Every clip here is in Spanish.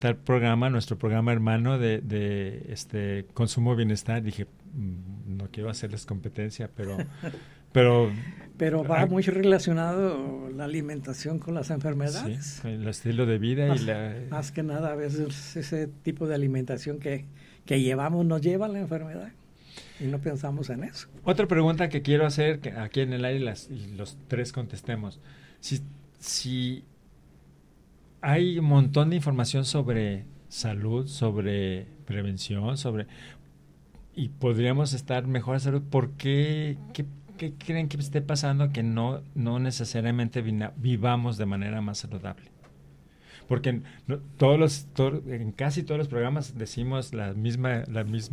tal programa, nuestro programa hermano de Consumo Bienestar. Dije, no quiero hacerles competencia, pero va muy relacionado la alimentación con las enfermedades. Sí, el estilo de vida más que nada, a veces ese tipo de alimentación que llevamos nos lleva a la enfermedad y no pensamos en eso. Otra pregunta que quiero hacer, que aquí en el aire y los tres contestemos. Si hay un montón de información sobre salud, sobre prevención, y podríamos estar mejor a salud, ¿por qué creen que esté pasando que no necesariamente vivamos de manera más saludable? Porque en casi todos los programas decimos la misma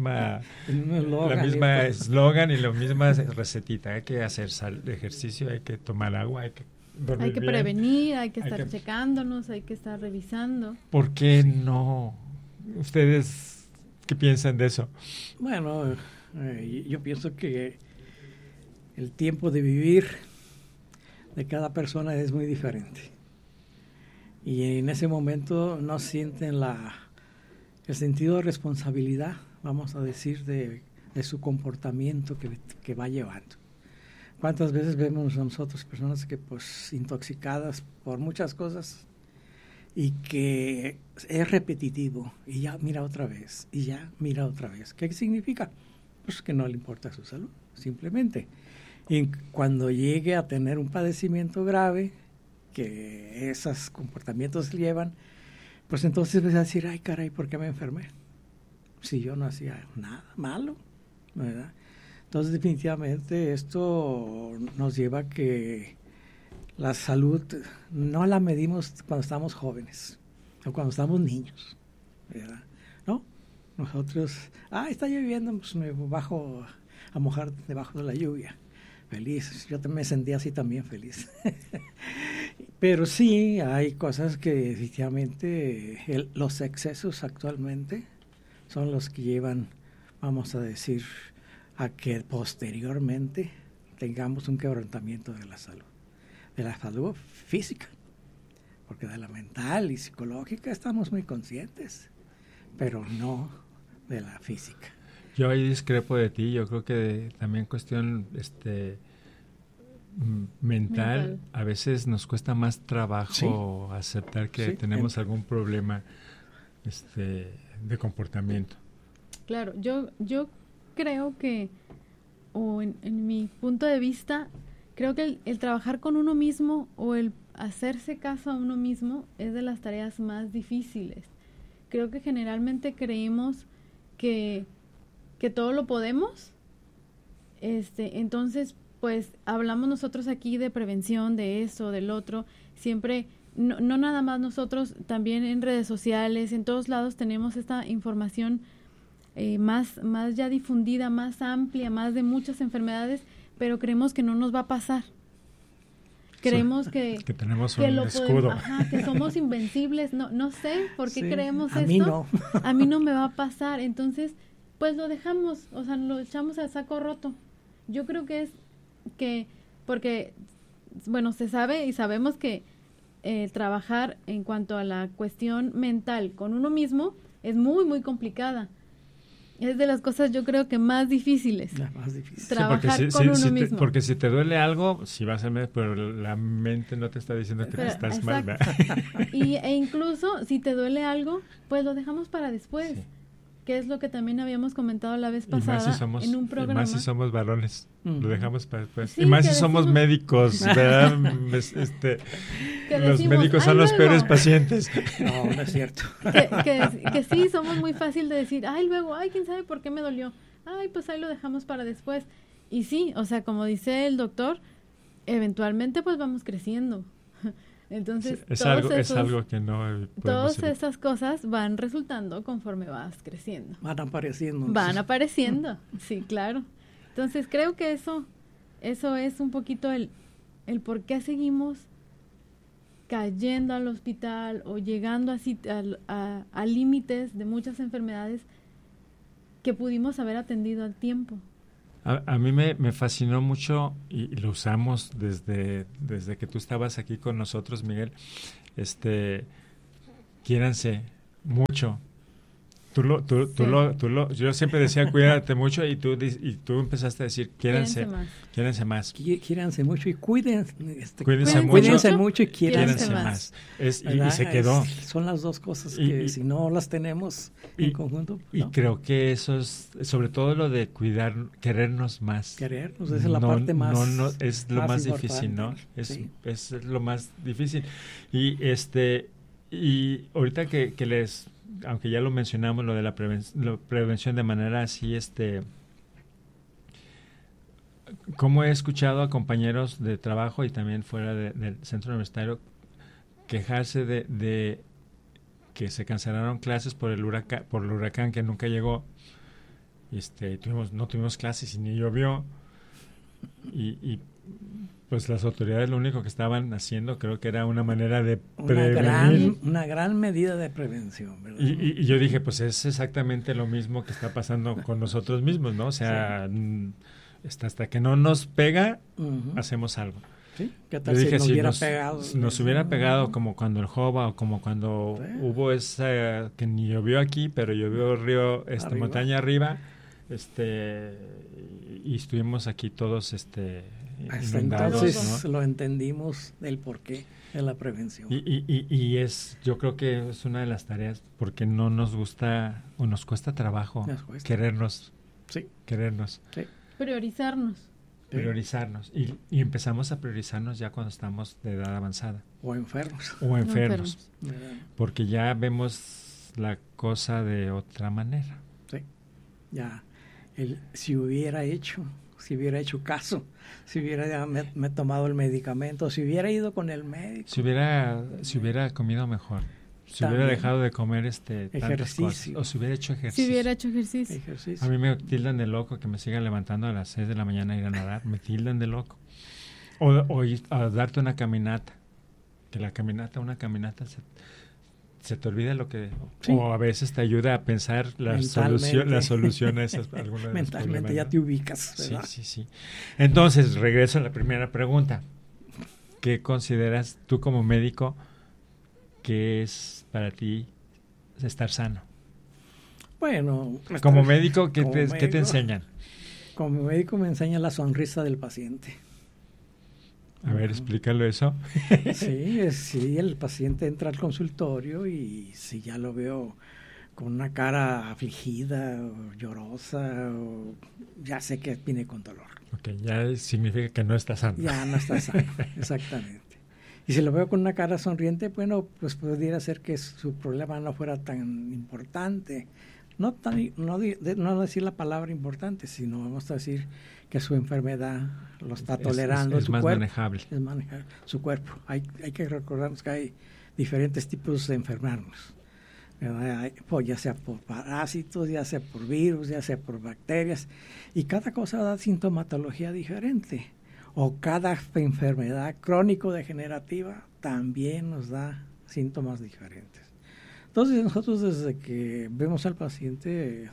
eslogan y la misma recetita. Hay que hacer ejercicio, hay que tomar agua, hay que dormir hay que bien, prevenir, hay que estar checándonos, hay que estar revisando. ¿Por qué no? ¿Ustedes qué piensan de eso? Bueno, yo pienso que el tiempo de vivir de cada persona es muy diferente. Y en ese momento no sienten el sentido de responsabilidad, vamos a decir, de su comportamiento que va llevando. ¿Cuántas veces vemos nosotros personas que pues intoxicadas por muchas cosas y que es repetitivo y ya mira otra vez y ya mira otra vez? ¿Qué significa? Pues que no le importa su salud, simplemente. Y cuando llegue a tener un padecimiento grave que esos comportamientos llevan, pues entonces vas a decir, ay caray, ¿por qué me enfermé? Si yo no hacía nada malo, ¿verdad? Entonces definitivamente esto nos lleva a que la salud no la medimos cuando estamos jóvenes o cuando estamos niños, ¿verdad? ¿No? Nosotros, está lloviendo, pues me bajo a mojar debajo de la lluvia. Feliz, yo me sentía así también feliz. Pero sí, hay cosas que definitivamente los excesos actualmente son los que llevan, vamos a decir, a que posteriormente tengamos un quebrantamiento de la salud física, porque de la mental y psicológica estamos muy conscientes, pero no de la física. Yo ahí discrepo de ti. Yo creo que también cuestión mental, a veces nos cuesta más trabajo aceptar que tenemos algún problema de comportamiento. Claro, yo creo que, o en mi punto de vista, creo que el trabajar con uno mismo o el hacerse caso a uno mismo es de las tareas más difíciles. Creo que generalmente creemos que todo lo podemos, entonces pues hablamos nosotros aquí de prevención, de esto, del otro, siempre, no nada más nosotros, también en redes sociales, en todos lados tenemos esta información más ya difundida, más amplia, más de muchas enfermedades, pero creemos que no nos va a pasar. Creemos que tenemos un escudo. Que somos invencibles, no sé por qué creemos esto. Mí no. A mí no me va a pasar, entonces pues lo dejamos, o sea, lo echamos al saco roto. Yo creo que es porque, bueno, se sabe y sabemos que trabajar en cuanto a la cuestión mental con uno mismo es muy, muy complicada. Es de las cosas, yo creo que más difíciles. Más difícil. Trabajar con uno mismo. Porque si te duele algo, sí vas a ver, pero la mente no te está diciendo que estás mal, ¿verdad? E incluso, si te duele algo, pues lo dejamos para después. Sí. Que es lo que también habíamos comentado la vez pasada en un programa. Y más si somos varones, lo dejamos para después. Sí, y más si somos médicos, ¿verdad? Los médicos son los peores pacientes. No es cierto. Que sí, somos muy fácil de decir, luego, quién sabe por qué me dolió. Pues ahí lo dejamos para después. Y sí, o sea, como dice el doctor, eventualmente pues vamos creciendo. Entonces, es algo que no todas esas cosas van resultando conforme vas creciendo. Van apareciendo. Van apareciendo, sí, claro. Entonces, creo que eso es un poquito el por qué seguimos cayendo al hospital o llegando así a límites de muchas enfermedades que pudimos haber atendido al tiempo. A mí me fascinó mucho y lo usamos desde que tú estabas aquí con nosotros, Miguel. Quiéranse, Mucho. Yo siempre decía cuídate mucho y tú empezaste a decir quiéranse más. Quiéranse mucho y cuídense mucho y quiéranse más. Y se quedó. Son las dos cosas que si no las tenemos en conjunto. Y creo que eso es, sobre todo lo de querernos más. Querernos, esa es la parte más. Es lo más difícil, ¿no? Es lo más difícil. Y ahorita que les, aunque ya lo mencionamos, lo de la prevención de manera así, como he escuchado a compañeros de trabajo y también fuera del centro universitario quejarse de que se cancelaron clases por el huracán que nunca llegó. No tuvimos clases y ni llovió. Y pues las autoridades lo único que estaban haciendo creo que era una manera de prevenir. Una gran medida de prevención, ¿verdad? Y yo dije, pues es exactamente lo mismo que está pasando con nosotros mismos, ¿no? O sea, hasta que no nos pega, hacemos algo. Sí, ¿qué tal si nos hubiera pegado? Nos hubiera pegado como cuando el Jova o como cuando hubo esa que ni llovió aquí, pero llovió río, montaña arriba, y estuvimos aquí todos hasta entonces, ¿no? Lo entendimos del porqué de la prevención. Y yo creo que es una de las tareas porque no nos gusta o nos cuesta trabajo querernos. Sí. Querernos. Sí. Priorizarnos. Y empezamos a priorizarnos ya cuando estamos de edad avanzada. O enfermos. Porque ya vemos la cosa de otra manera. Sí. Ya. Si hubiera hecho caso, si hubiera me tomado el medicamento, si hubiera ido con el médico. Si hubiera comido mejor. Si hubiera dejado de comer tantas cosas. O si hubiera hecho ejercicio. Si hubiera hecho ejercicio. A mí me tildan de loco que me sigan levantando a las 6 de la mañana a ir a nadar. Me tildan de loco. O ir a darte una caminata. Que una caminata se te olvida lo que... Sí. O a veces te ayuda a pensar la solución a esas algunas de mentalmente ya te ubicas, ¿verdad? Sí. Entonces, regreso a la primera pregunta. ¿Qué consideras tú como médico que es para ti estar sano? Bueno... Como médico, ¿qué te enseñan? Como médico me enseña la sonrisa del paciente. A ver, explícalo eso. Sí, el paciente entra al consultorio y si ya lo veo con una cara afligida o llorosa, ya sé que viene con dolor. Ok, ya significa que no está sano. Ya no está sano, exactamente. Y si lo veo con una cara sonriente, bueno, pues podría ser que su problema no fuera tan importante. No decir la palabra importante, sino vamos a decir que su enfermedad lo está tolerando. Es más manejable. Es manejable su cuerpo. Hay que recordarnos que hay diferentes tipos de enfermarnos. Ya sea por parásitos, ya sea por virus, ya sea por bacterias. Y cada cosa da sintomatología diferente. O cada enfermedad crónico-degenerativa también nos da síntomas diferentes. Entonces nosotros desde que vemos al paciente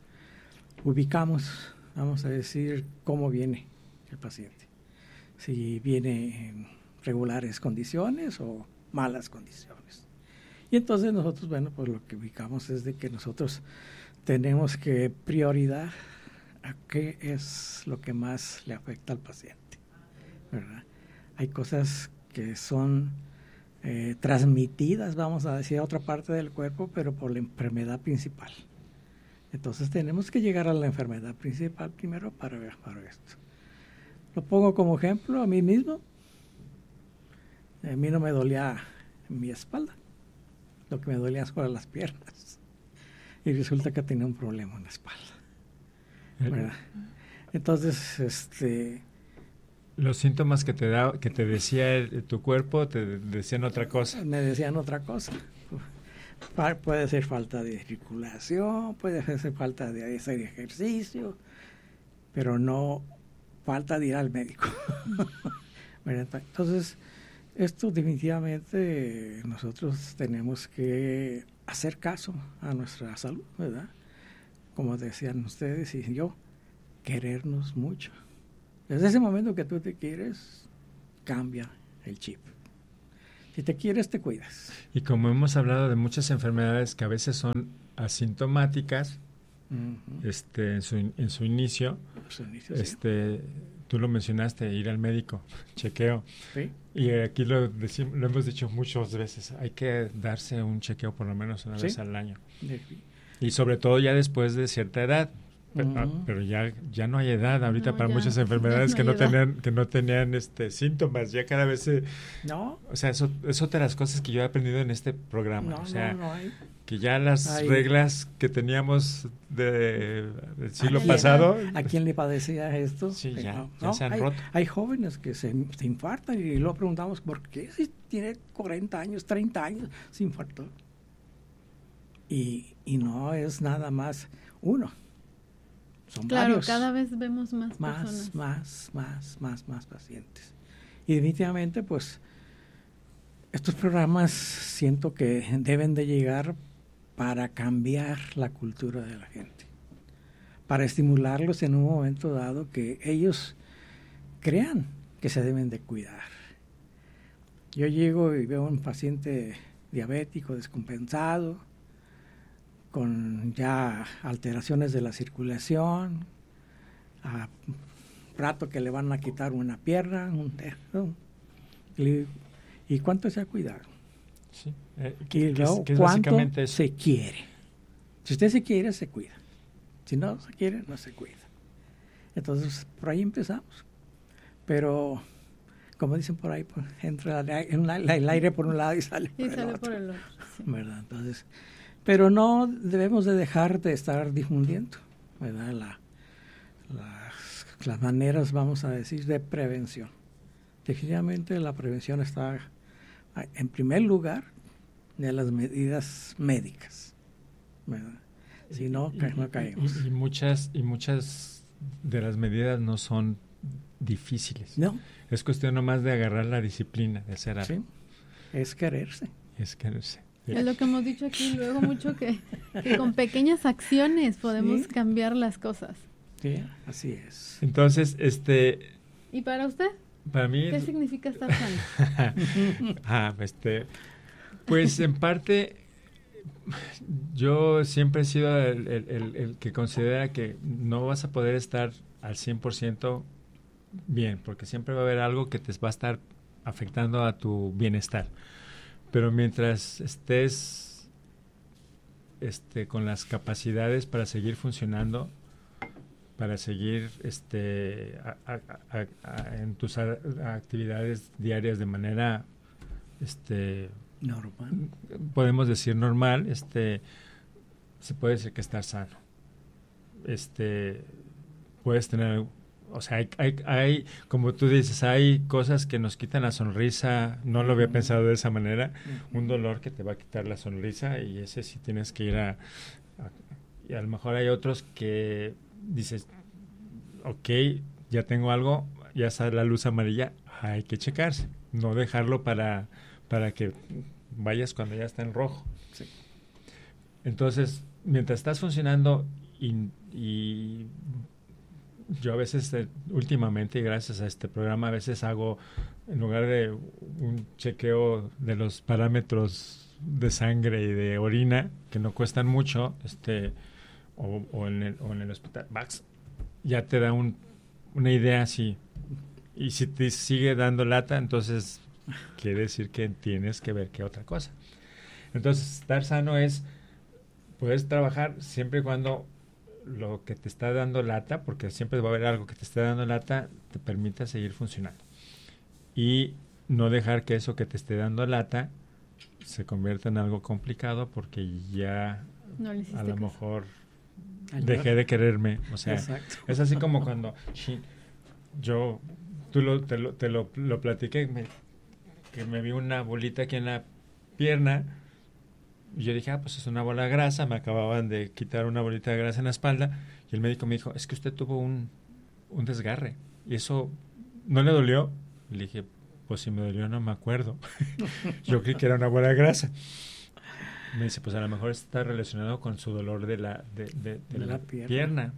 ubicamos, vamos a decir, cómo viene el paciente. Si viene en regulares condiciones o malas condiciones. Y entonces nosotros, bueno, pues lo que ubicamos es de que nosotros tenemos que priorizar a qué es lo que más le afecta al paciente, ¿verdad? Hay cosas que son transmitidas, vamos a decir, a otra parte del cuerpo, pero por la enfermedad principal. Entonces tenemos que llegar a la enfermedad principal primero para esto. Lo pongo como ejemplo a mí mismo. A mí no me dolía mi espalda, lo que me dolía fueron las piernas. Y resulta que tenía un problema en la espalda, ¿verdad? Entonces, los síntomas que te decía tu cuerpo te decían otra cosa. Me decían otra cosa. Puede ser falta de circulación, puede ser falta de hacer ejercicio, pero no falta de ir al médico. Entonces, esto definitivamente nosotros tenemos que hacer caso a nuestra salud, ¿verdad? Como decían ustedes y yo, querernos mucho. Desde ese momento que tú te quieres, cambia el chip. Si te quieres, te cuidas. Y como hemos hablado de muchas enfermedades que a veces son asintomáticas, en su inicio, tú lo mencionaste, ir al médico, chequeo. Sí. Y aquí lo hemos dicho muchas veces, hay que darse un chequeo por lo menos una vez al año. Y sobre todo ya después de cierta edad. Pero ya no hay edad ahorita para muchas enfermedades que no tenían síntomas. Ya cada vez o sea, eso es otra de las cosas que yo he aprendido en este programa. Que ya las reglas que teníamos del siglo pasado. ¿A quién le padecía esto? Sí, ya se han roto. Hay jóvenes que se infartan y luego preguntamos ¿por qué si tiene 40 años, 30 años se infartó? Y no es nada más uno. Son varios. Cada vez vemos más pacientes. Y definitivamente, pues, estos programas siento que deben de llegar para cambiar la cultura de la gente, para estimularlos en un momento dado que ellos crean que se deben de cuidar. Yo llego y veo un paciente diabético descompensado, con ya alteraciones de la circulación, a rato que le van a quitar una pierna, un dedo. ¿Y cuánto se ha cuidado? Sí. Y luego, ¿cuánto se quiere? Si usted se quiere, se cuida. Si no se quiere, no se cuida. Entonces, por ahí empezamos. Pero, como dicen por ahí, pues, entra el aire por un lado y sale por el otro. Por el otro, sí. ¿Verdad? Entonces, pero no debemos de dejar de estar difundiendo, ¿verdad? Las maneras, vamos a decir, de prevención. Definitivamente la prevención está en primer lugar de las medidas médicas, ¿verdad? Si no, no caemos. Y muchas de las medidas no son difíciles. No. Es cuestión nomás de agarrar la disciplina, de hacer algo. Sí, es quererse. Es lo que hemos dicho aquí luego mucho, que con pequeñas acciones podemos cambiar las cosas. Sí, así es. Entonces, ¿Y para usted? Para mí, ¿qué significa estar sano? Pues en parte, yo siempre he sido el que considera que no vas a poder estar al 100% bien, porque siempre va a haber algo que te va a estar afectando a tu bienestar. Pero mientras estés con las capacidades para seguir funcionando, para seguir en tus actividades diarias de manera normal, podemos decir normal, se puede decir que estás sano. Puedes tener, o sea, hay, como tú dices, hay cosas que nos quitan la sonrisa. No lo había pensado de esa manera. Un dolor que te va a quitar la sonrisa, y ese sí tienes que ir y a lo mejor hay otros que dices, ok, ya tengo algo, ya está la luz amarilla, hay que checarse, no dejarlo para que vayas cuando ya está en rojo. Sí. Entonces, mientras estás funcionando y yo a veces, últimamente, y gracias a este programa, a veces hago, en lugar de un chequeo de los parámetros de sangre y de orina, que no cuestan mucho, o en el hospital, ya te da una idea así. Y si te sigue dando lata, entonces quiere decir que tienes que ver qué otra cosa. Entonces, estar sano puedes trabajar siempre y cuando lo que te está dando lata, porque siempre va a haber algo que te esté dando lata, te permita seguir funcionando. Y no dejar que eso que te esté dando lata se convierta en algo complicado, porque ya a lo mejor dejé de quererme. O sea, exacto. Es así como cuando te lo platiqué, que me vi una bolita aquí en la pierna. Y yo dije, pues es una bola de grasa. Me acababan de quitar una bolita de grasa en la espalda. Y el médico me dijo, es que usted tuvo un desgarre. ¿Y eso no le dolió? Y le dije, pues si me dolió no me acuerdo. Yo creí que era una bola de grasa. Me dice, pues a lo mejor está relacionado con su dolor de la pierna.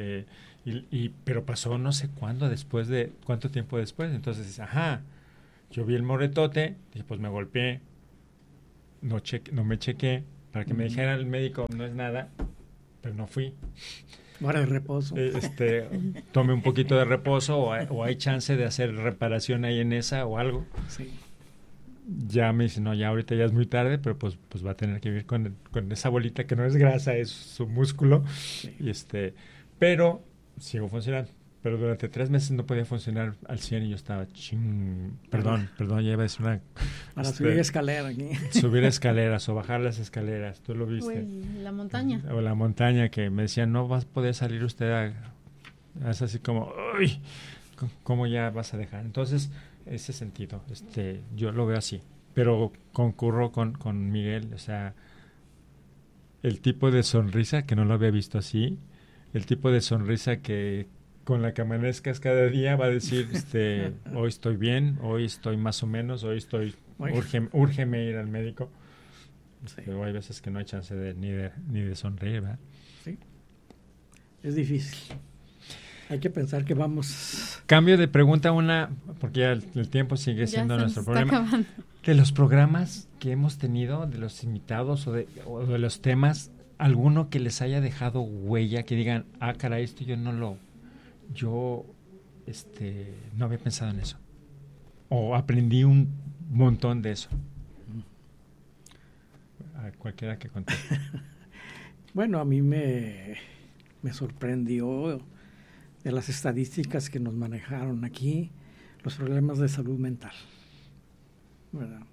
Pero pasó no sé cuánto tiempo después. Entonces dice, yo vi el moretote, dije, pues me golpeé, no me chequé, para que me dijera el médico, no es nada, pero no fui. Hora de reposo. Tome un poquito de reposo o hay chance de hacer reparación ahí en esa o algo. Sí. Ya me dice, no, ya ahorita ya es muy tarde, pero pues va a tener que vivir con esa bolita que no es grasa, es su músculo. Sí. Y pero sigo funcionando. Pero durante 3 meses no podía funcionar al 100 y yo estaba Perdón, ya iba a decir una... Para subir escalera aquí. Subir escaleras o bajar las escaleras, tú lo viste. Uy, la montaña. O la montaña, que me decían, no vas a poder salir usted es así como, uy, ¿cómo ya vas a dejar? Entonces, ese sentido, yo lo veo así. Pero concurro con Miguel, o sea, el tipo de sonrisa que no lo había visto así, el tipo de sonrisa que con la que amanezcas cada día va a decir, hoy estoy bien, hoy estoy más o menos, hoy estoy, úrgeme ir al médico. Sí. Pero hay veces que no hay chance ni de sonreír, ¿verdad? Sí. Es difícil. Hay que pensar que vamos... Cambio de pregunta porque ya el tiempo sigue siendo nuestro problema. De los programas que hemos tenido, de los invitados o de los temas, ¿alguno que les haya dejado huella, que digan, caray, esto yo no había pensado en eso? O aprendí un montón de eso. A cualquiera que conteste. Bueno, a mí me sorprendió de las estadísticas que nos manejaron aquí, los problemas de salud mental, ¿verdad?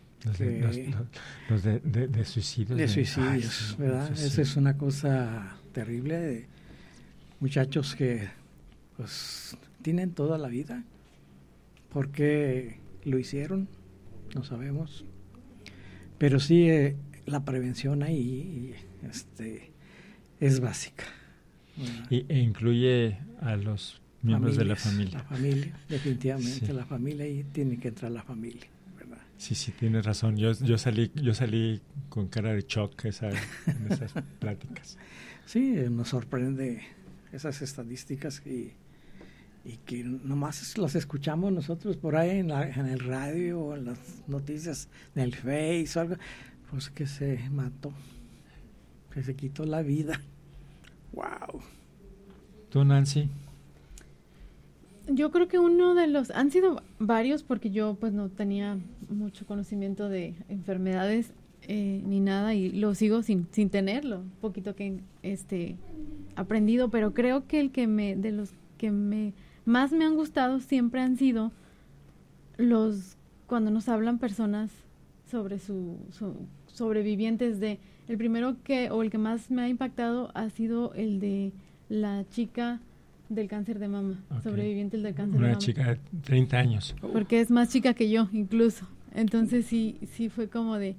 Los de suicidios. De suicidios, ¿verdad? Eso es una cosa terrible, de muchachos que pues tienen toda la vida. ¿Por qué lo hicieron? No sabemos. Pero sí, la prevención ahí es básica. E incluye a los miembros de la familia. La familia, definitivamente, sí. La familia, y tiene que entrar la familia, ¿verdad? Sí, tienes razón. Yo salí con cara de shock en esas pláticas. Sí, nos sorprende esas estadísticas y que nomás las escuchamos nosotros por ahí en el radio o en las noticias del Face o algo, pues que se mató, que se quitó la vida. Wow. ¿Tú, Nancy? Yo creo que han sido varios, porque yo pues no tenía mucho conocimiento de enfermedades ni nada, y lo sigo sin tenerlo, poquito que aprendido, pero creo que de los que más me han gustado siempre han sido cuando nos hablan personas sobre sus sobrevivientes de... El primero el que más me ha impactado ha sido el de la chica del cáncer de mama, sobreviviente del cáncer de mama. Una chica de 30 años. Porque es más chica que yo, incluso. Entonces sí fue como de...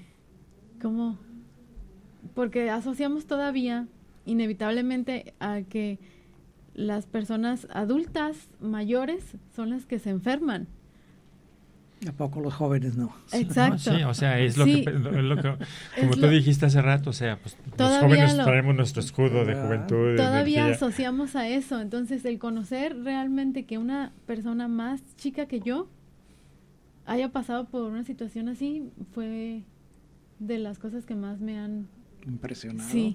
Porque asociamos todavía, inevitablemente, a que las personas adultas, mayores, son las que se enferman. ¿A poco los jóvenes no? Exacto. No, sí, o sea, es lo que como tú dijiste hace rato, o sea, pues los jóvenes traemos nuestro escudo de juventud. Todavía asociamos a eso. Entonces, el conocer realmente que una persona más chica que yo haya pasado por una situación así fue de las cosas que más me han impresionado. Sí.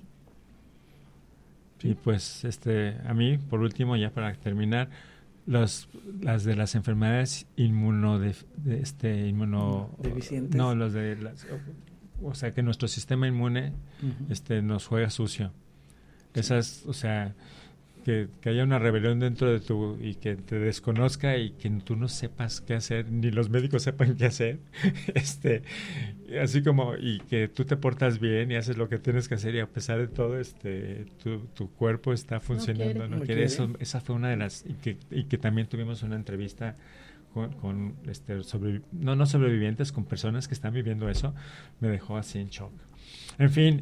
Y pues a mí, por último, ya para terminar, las de las enfermedades deficientes. No, o sea, que nuestro sistema inmune nos juega sucio. Esas, o sea, que haya una rebelión dentro de y que te desconozca y que tú no sepas qué hacer, ni los médicos sepan qué hacer, así como, y que tú te portas bien y haces lo que tienes que hacer, y a pesar de todo, tu cuerpo está funcionando, no quiere. Esa fue una de las, y que también tuvimos una entrevista con no sobrevivientes, con personas que están viviendo eso, me dejó así en shock. En fin,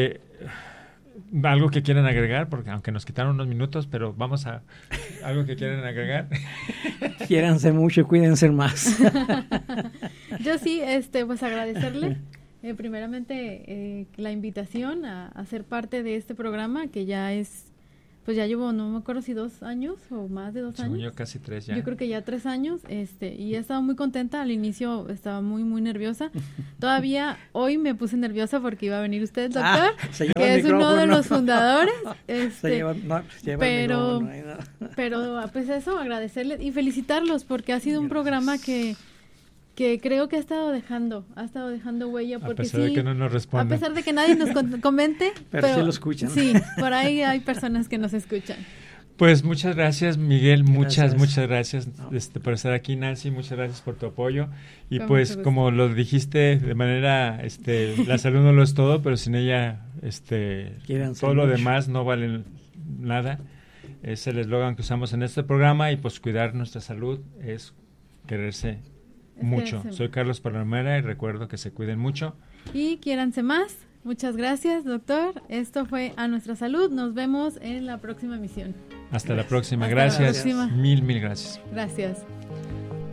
algo que quieran agregar, porque aunque nos quitaron unos minutos, pero vamos a algo que quieran agregar. Quiéranse mucho y cuídense más. Yo sí, pues agradecerle primeramente la invitación a ser parte de este programa, que ya es pues ya llevo, no me acuerdo si 2 años o más de 2 años. Yo casi 3 ya. Yo creo que ya 3 años, y he estado muy contenta. Al inicio estaba muy, muy nerviosa. Todavía hoy me puse nerviosa porque iba a venir usted, doctor, que es uno de los fundadores. Pero pues eso, agradecerles y felicitarlos porque ha sido un programa que creo que ha estado dejando huella, porque a pesar de que no nos responden. A pesar de que nadie nos comente, pero sí lo escuchan. Sí, por ahí hay personas que nos escuchan. Pues muchas gracias, Miguel, muchas gracias por estar aquí, Nancy, muchas gracias por tu apoyo. Y pues como lo dijiste de manera, la salud no lo es todo, pero sin ella, todo lo demás no vale nada. Es el eslogan que usamos en este programa, y pues cuidar nuestra salud es quererse mucho. Soy Carlos Palomera y recuerdo que se cuiden mucho. Y quiéranse más. Muchas gracias, doctor. Esto fue A Nuestra Salud. Nos vemos en la próxima emisión. Hasta la próxima. Gracias. Mil gracias. Gracias.